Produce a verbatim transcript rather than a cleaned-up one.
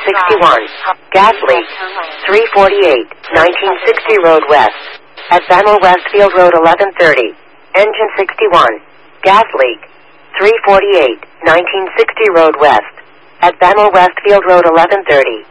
sixty-one. Gas leak. three forty-eight, nineteen sixty Road West. At Bamel Westfield Road eleven thirty. Engine sixty-one. Gas leak. three forty-eight, nineteen sixty Road West. At Bamel Westfield Road eleven thirty.